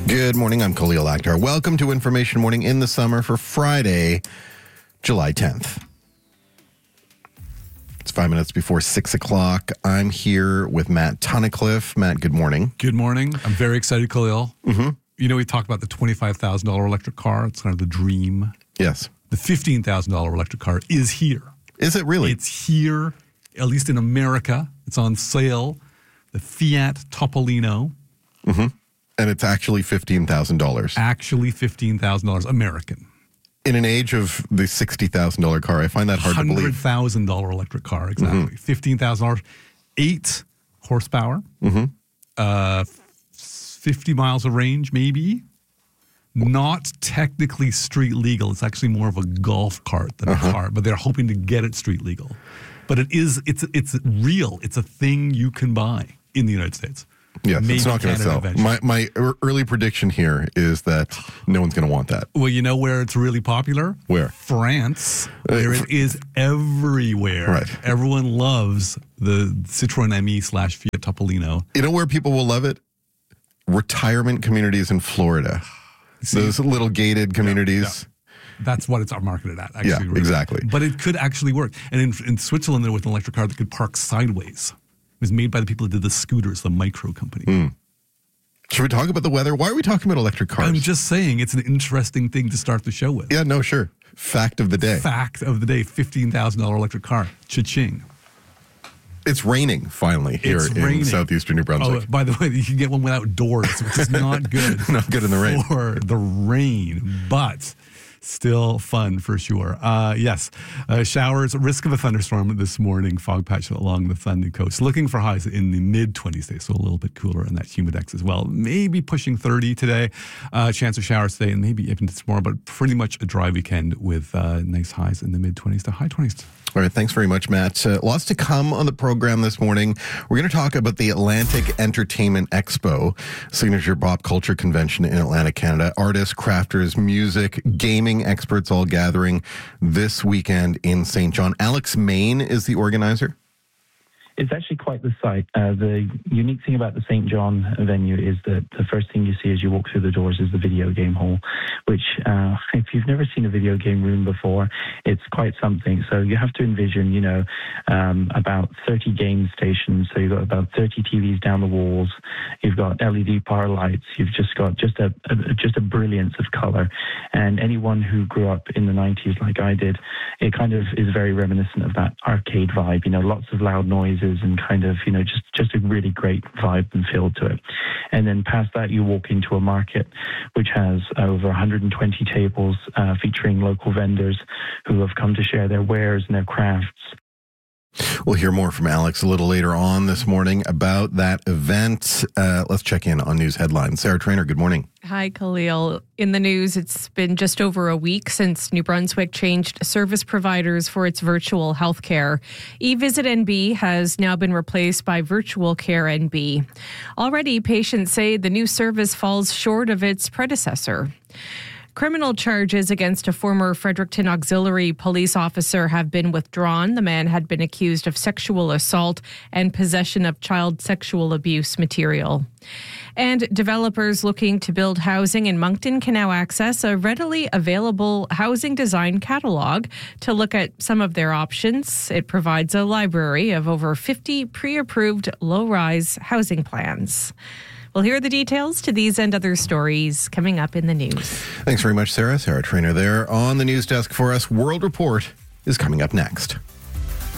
Good morning, I'm Khalil Akhtar. Welcome to Information Morning in the Summer for Friday, July 10th. It's 5 minutes before 6 o'clock. I'm here with Matt Tunnicliffe. Matt, good morning. Good morning. I'm very excited, Khalil. Mm-hmm. You know, we talked about the $25,000 electric car. It's kind of the dream. Yes. The $15,000 electric car is here. Is it really? It's here, at least in America. It's on sale. The Fiat Topolino. Mm-hmm. And it's actually $15,000. Actually $15,000 American. In an age of the $60,000 car, I find that hard to believe. $100,000 electric car, exactly. Mm-hmm. $15,000, 8 horsepower, 50 miles of range, maybe. Not technically street legal. It's actually more of a golf cart than a car, but they're hoping to get it street legal. But it's real. It's a thing you can buy in the United States. Yes, Maybe it's not going to sell. My early prediction here is that no one's going to want that. Well, you know where it's really popular? Where? France, where it is everywhere. Right. Everyone loves the Citroën ME/Fiat Topolino. You know where people will love it? Retirement communities in Florida. Those little gated communities. Yeah. That's what it's marketed at. Actually, yeah, really. Exactly. But it could actually work. And in Switzerland, there was an electric car that could park sideways. It was made by the people that did the scooters, the Micro company. Should we talk about the weather? Why are we talking about electric cars? I'm just saying it's an interesting thing to start the show with. Yeah, no, sure. Fact of the day. Fact of the day, $15,000 electric car. Cha-ching. It's raining, finally, here in southeastern New Brunswick. Oh, by the way, you can get one without doors, which is not good. Not good in the rain. For the rain, but still fun for sure. Yes, showers, risk of a thunderstorm this morning, fog patch along the Sunday coast. Looking for highs in the mid-20s today, so a little bit cooler in that humidex as well. Maybe pushing 30 today. Chance of showers today and maybe even tomorrow, but pretty much a dry weekend with nice highs in the mid-20s to high 20s. All right, thanks very much, Matt. Lots to come on the program this morning. We're going to talk about the Atlantic Entertainment Expo, signature pop culture convention in Atlantic, Canada. Artists, crafters, music, gaming experts all gathering this weekend in St. John. Alex Main is the organizer. It's actually quite the sight. The unique thing about the St. John venue is that the first thing you see as you walk through the doors is the video game hall, which if you've never seen a video game room before, it's quite something. So you have to envision, about 30 game stations. So you've got about 30 TVs down the walls. You've got LED power lights. You've just got just a brilliance of color. And anyone who grew up in the 90s like I did, it kind of is very reminiscent of that arcade vibe. Lots of loud noises and kind of, just a really great vibe and feel to it. And then past that, you walk into a market which has over 120 tables featuring local vendors who have come to share their wares and their crafts. We'll hear more from Alex a little later on this morning about that event. Let's check in on news headlines. Sarah Trainer, good morning. Hi, Khalil. In the news, it's been just over a week since New Brunswick changed service providers for its virtual healthcare. eVisit NB has now been replaced by Virtual Care NB. Already, patients say the new service falls short of its predecessor. Criminal charges against a former Fredericton Auxiliary police officer have been withdrawn. The man had been accused of sexual assault and possession of child sexual abuse material. And developers looking to build housing in Moncton can now access a readily available housing design catalog to look at some of their options. It provides a library of over 50 pre-approved low-rise housing plans. Well, here are the details to these and other stories coming up in the news. Thanks very much, Sarah. Sarah Trainer there on the news desk for us. World Report is coming up next.